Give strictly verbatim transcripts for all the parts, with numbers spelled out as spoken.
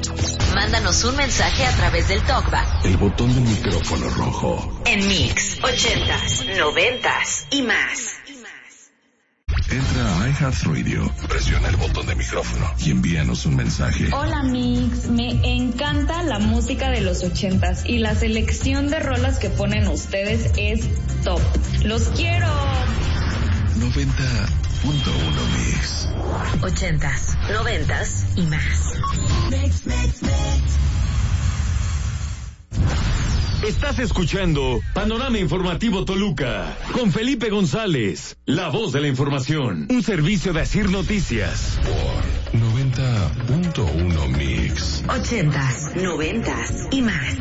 Mándanos un mensaje a través del TalkBack. El botón del micrófono rojo. En Mix, ochentas, noventas y más. Entra a iHeartRadio, presiona el botón de micrófono y envíanos un mensaje. Hola Mix, me encanta la música de los ochentas y la selección de rolas que ponen ustedes es top. ¡Los quiero! noventa punto uno Mix. Ochentas, noventas y más. Mix, mix, mix. Estás escuchando Panorama Informativo Toluca con Felipe González, la voz de la información, un servicio de Asir Noticias. Por noventa punto uno Mix. Ochentas, noventas y más.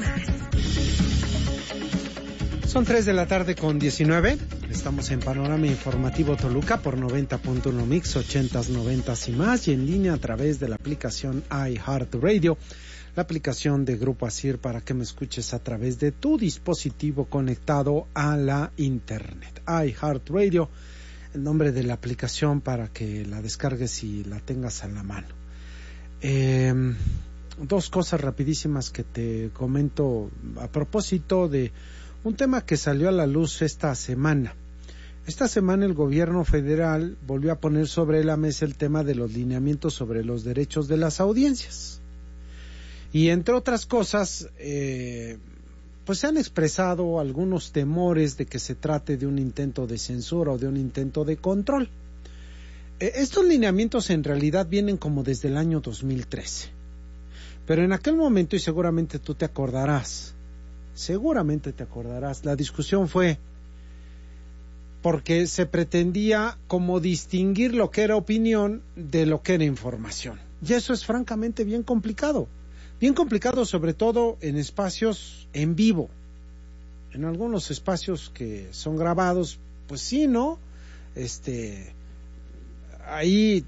Son tres de la tarde con diecinueve. Estamos en Panorama Informativo Toluca por noventa punto uno Mix, ochentas, noventas y más, y en línea a través de la aplicación iHeartRadio, la aplicación de Grupo Asir, para que me escuches a través de tu dispositivo conectado a la internet. iHeartRadio, el nombre de la aplicación para que la descargues y la tengas a la mano. Eh, dos cosas rapidísimas que te comento a propósito de un tema que salió a la luz esta semana. Esta semana el gobierno federal volvió a poner sobre la mesa el tema de los lineamientos sobre los derechos de las audiencias. Y entre otras cosas, eh, pues se han expresado algunos temores de que se trate de un intento de censura o de un intento de control. Eh, estos lineamientos en realidad vienen como desde el año dos mil trece. Pero en aquel momento, y seguramente tú te acordarás, seguramente te acordarás, la discusión fue porque se pretendía como distinguir lo que era opinión de lo que era información. Y eso es francamente bien complicado. Bien complicado, sobre todo en espacios en vivo. En algunos espacios que son grabados, pues sí, ¿no? Este, ahí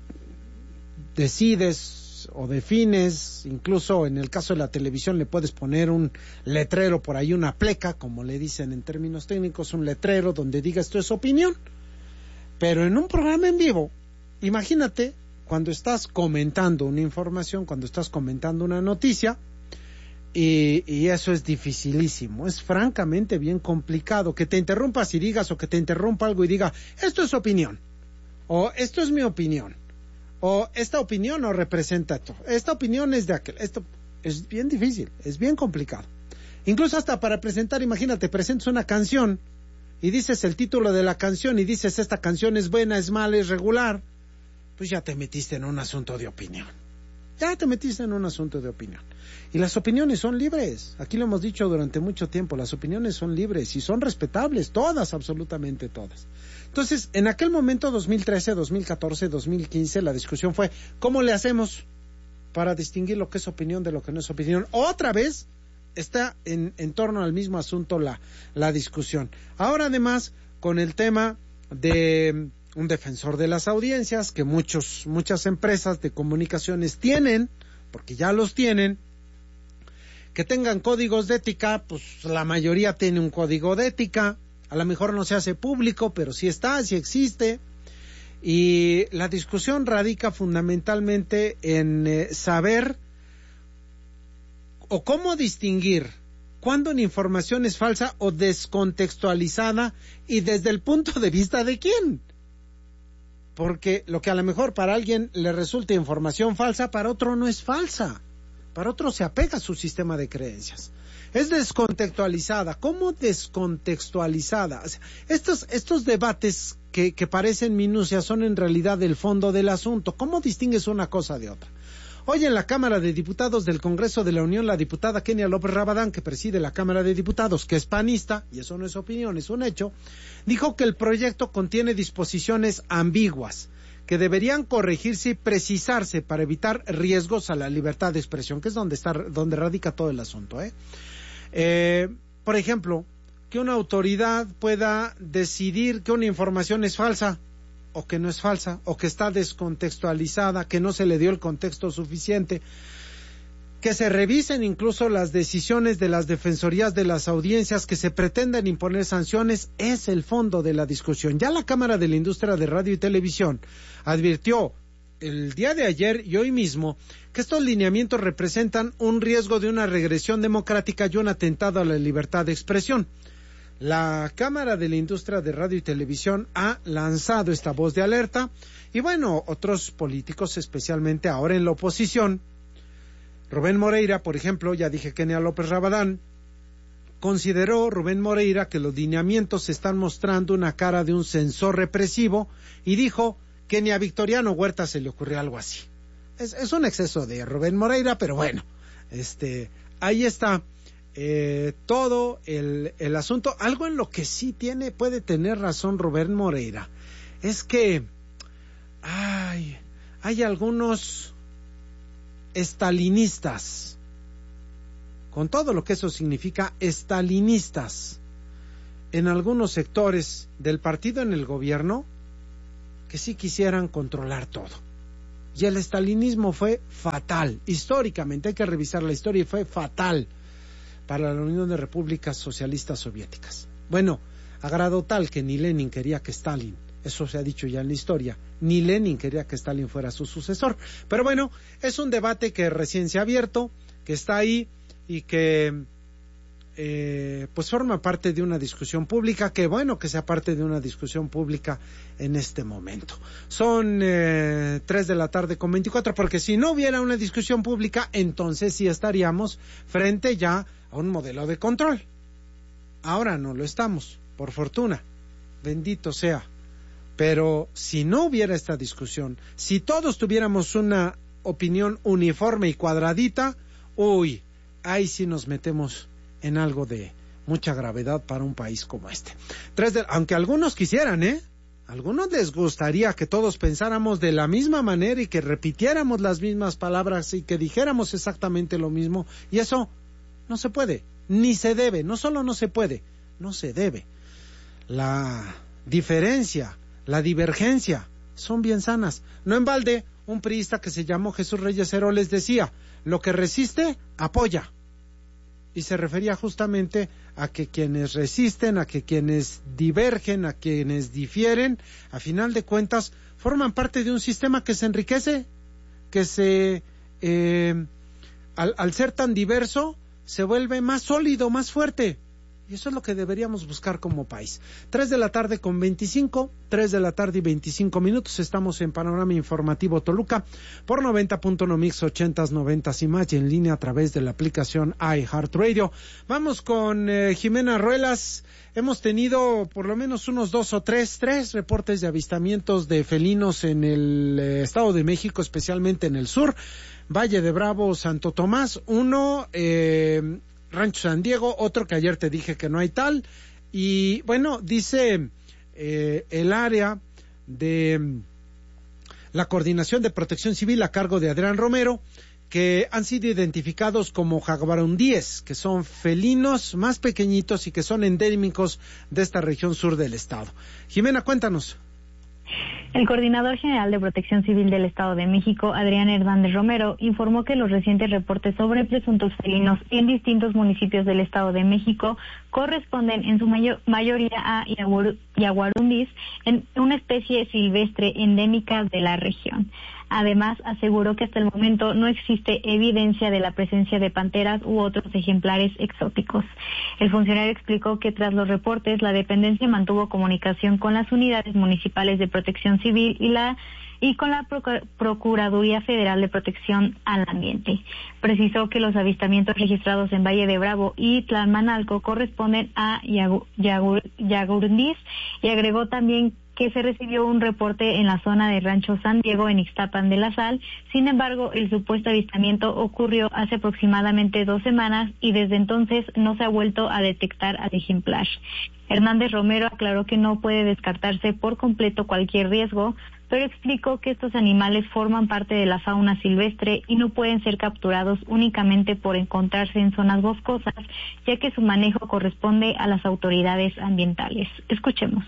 decides o defines, incluso en el caso de la televisión le puedes poner un letrero por ahí, una pleca, como le dicen en términos técnicos, un letrero donde diga esto es opinión. Pero en un programa en vivo, imagínate, cuando estás comentando una información, cuando estás comentando una noticia, y, y eso es dificilísimo, es francamente bien complicado, que te interrumpas y digas, o que te interrumpa algo y diga, esto es opinión, o esto es mi opinión, o esta opinión no representa esto, esta opinión es de aquel, esto es bien difícil, es bien complicado. Incluso hasta para presentar, imagínate, presentas una canción, y dices el título de la canción, y dices, esta canción es buena, es mala, es regular, pues ya te metiste en un asunto de opinión. Ya te metiste en un asunto de opinión. Y las opiniones son libres. Aquí lo hemos dicho durante mucho tiempo. Las opiniones son libres y son respetables. Todas, absolutamente todas. Entonces, en aquel momento, dos mil trece, dos mil catorce, dos mil quince, la discusión fue, ¿cómo le hacemos para distinguir lo que es opinión de lo que no es opinión? Otra vez está en, en torno al mismo asunto la, la discusión. Ahora, además, con el tema de un defensor de las audiencias, que muchos, muchas empresas de comunicaciones tienen, porque ya los tienen, que tengan códigos de ética, pues la mayoría tiene un código de ética, a lo mejor no se hace público, pero sí está, sí existe, y la discusión radica fundamentalmente en eh, saber o cómo distinguir cuándo una información es falsa o descontextualizada, y desde el punto de vista de quién. Porque lo que a lo mejor para alguien le resulta información falsa, para otro no es falsa. Para otro se apega a su sistema de creencias. Es descontextualizada. ¿Cómo descontextualizada? O sea, estos, estos debates que, que parecen minucias son en realidad el fondo del asunto. ¿Cómo distingues una cosa de otra? Hoy en la Cámara de Diputados del Congreso de la Unión, la diputada Kenia López Rabadán, que preside la Cámara de Diputados, que es panista, y eso no es opinión, es un hecho, dijo que el proyecto contiene disposiciones ambiguas que deberían corregirse y precisarse para evitar riesgos a la libertad de expresión, que es donde está, donde radica todo el asunto, ¿eh? Eh, por ejemplo, que una autoridad pueda decidir que una información es falsa, o que no es falsa, o que está descontextualizada, que no se le dio el contexto suficiente, que se revisen incluso las decisiones de las defensorías de las audiencias, que se pretendan imponer sanciones, es el fondo de la discusión. Ya la Cámara de la Industria de Radio y Televisión advirtió el día de ayer y hoy mismo que estos lineamientos representan un riesgo de una regresión democrática y un atentado a la libertad de expresión. La Cámara de la Industria de Radio y Televisión ha lanzado esta voz de alerta y bueno, otros políticos, especialmente ahora en la oposición, Rubén Moreira, por ejemplo, ya dije Kenia López Rabadán, consideró Rubén Moreira que los lineamientos están mostrando una cara de un censor represivo y dijo que ni a Victoriano Huerta se le ocurrió algo así. Es, es un exceso de Rubén Moreira, pero bueno, este, ahí está. Eh, todo el, el asunto. Algo en lo que sí tiene, puede tener razón Rubén Moreira, es que ay, hay algunos estalinistas, con todo lo que eso significa, estalinistas, en algunos sectores del partido en el gobierno, que sí quisieran controlar todo. Y el estalinismo fue fatal, históricamente, hay que revisar la historia, y fue fatal para la Unión de Repúblicas Socialistas Soviéticas. Bueno, a grado tal que ni Lenin quería que Stalin, eso se ha dicho ya en la historia, ni Lenin quería que Stalin fuera su sucesor. Pero bueno, es un debate que recién se ha abierto, que está ahí y que eh, pues forma parte de una discusión pública, que bueno que sea parte de una discusión pública en este momento. Son eh, tres de la tarde con veinticuatro, porque si no hubiera una discusión pública, entonces sí estaríamos frente ya a un modelo de control. Ahora no lo estamos, por fortuna, bendito sea. Pero si no hubiera esta discusión, si todos tuviéramos una opinión uniforme y cuadradita, uy, ahí sí nos metemos en algo de mucha gravedad para un país como este. Tres de, aunque algunos quisieran, ¿eh? Algunos les gustaría que todos pensáramos de la misma manera y que repitiéramos las mismas palabras y que dijéramos exactamente lo mismo, y eso no se puede, ni se debe, no solo no se puede, no se debe. La diferencia, la divergencia son bien sanas. No en balde, un priista que se llamó Jesús Reyes Heroles decía, lo que resiste, apoya. Y se refería justamente a que quienes resisten, a que quienes divergen, a quienes difieren, a final de cuentas, forman parte de un sistema que se enriquece, que se, eh, al, al ser tan diverso, se vuelve más sólido, más fuerte. Y eso es lo que deberíamos buscar como país. Tres de la tarde con veinticinco, tres de la tarde y veinticinco minutos, estamos en Panorama Informativo Toluca, por noventa punto uno Mix ochentas, noventas y más, y en línea a través de la aplicación iHeartRadio. Vamos con eh, Jimena Ruelas. Hemos tenido por lo menos unos dos o tres, tres reportes de avistamientos de felinos en el eh, Estado de México, especialmente en el sur, Valle de Bravo, Santo Tomás, uno... Eh, Rancho San Diego, otro que ayer te dije que no hay tal, y bueno, dice eh, el área de la Coordinación de Protección Civil a cargo de Adrián Romero, que han sido identificados como jaguarundíes, que son felinos más pequeñitos y que son endémicos de esta región sur del estado. Jimena, cuéntanos. El coordinador general de Protección Civil del Estado de México, Adrián Hernández Romero, informó que los recientes reportes sobre presuntos felinos en distintos municipios del Estado de México corresponden en su mayor, mayoría a jaguarundis, en una especie silvestre endémica de la región. Además, aseguró que hasta el momento no existe evidencia de la presencia de panteras u otros ejemplares exóticos. El funcionario explicó que tras los reportes, la dependencia mantuvo comunicación con las unidades municipales de protección civil y la y con la Procuraduría Federal de Protección al Ambiente. Precisó que los avistamientos registrados en Valle de Bravo y Tlalmanalco corresponden a jaguarundis, y agregó también que se recibió un reporte en la zona de Rancho San Diego en Ixtapan de la Sal. Sin embargo, el supuesto avistamiento ocurrió hace aproximadamente dos semanas y desde entonces no se ha vuelto a detectar al ejemplar. Hernández Romero aclaró que no puede descartarse por completo cualquier riesgo, pero explicó que estos animales forman parte de la fauna silvestre y no pueden ser capturados únicamente por encontrarse en zonas boscosas, ya que su manejo corresponde a las autoridades ambientales. Escuchemos.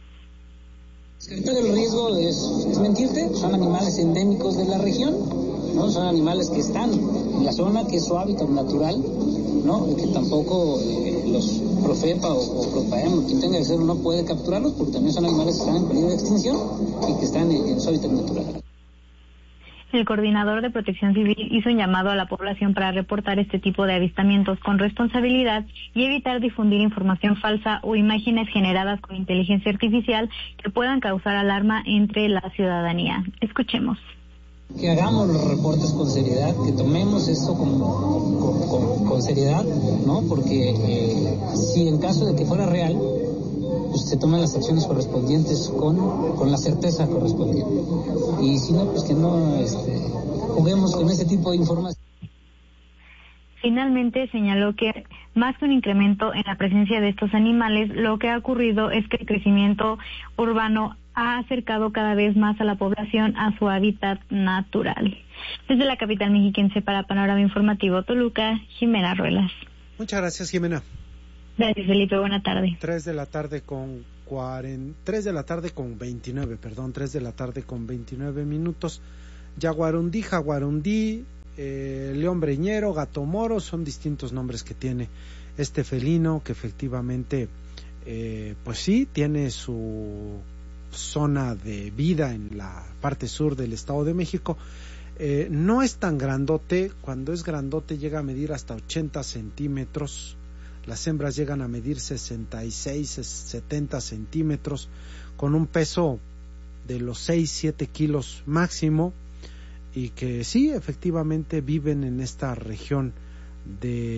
El riesgo es, es mentirte, son animales endémicos de la región, ¿no? Son animales que están en la zona, que es su hábitat natural, ¿no? Que tampoco eh, los Profepa o, o Propaem, quien tenga que ser, no puede capturarlos, porque también son animales que están en peligro de extinción y que están en, en su hábitat natural. El coordinador de Protección Civil hizo un llamado a la población para reportar este tipo de avistamientos con responsabilidad y evitar difundir información falsa o imágenes generadas con inteligencia artificial que puedan causar alarma entre la ciudadanía. Escuchemos. Que hagamos los reportes con seriedad, que tomemos esto con, con, con, con seriedad, ¿no? Porque eh, si en caso de que fuera real, pues se toman las acciones correspondientes con, con la certeza correspondiente. Y si no, pues que no este, juguemos con ese tipo de información. Finalmente señaló que más que un incremento en la presencia de estos animales, lo que ha ocurrido es que el crecimiento urbano ha acercado cada vez más a la población a su hábitat natural. Desde la capital mexiquense para Panorama Informativo Toluca, Jimena Ruelas. Muchas gracias, Jimena. Gracias, Felipe. Buena tarde. Tres de la tarde con cuarenta, tres de la tarde con veintinueve, perdón, tres de la tarde con veintinueve minutos. Yaguarundí, Jaguarundí, eh, león breñero, gato moro, son distintos nombres que tiene este felino que efectivamente, eh, pues sí, tiene su zona de vida en la parte sur del Estado de México. Eh, no es tan grandote, cuando es grandote llega a medir hasta ochenta centímetros. Las hembras llegan a medir sesenta y seis, setenta centímetros, con un peso de los seis, siete kilos máximo, y que sí, efectivamente viven en esta región de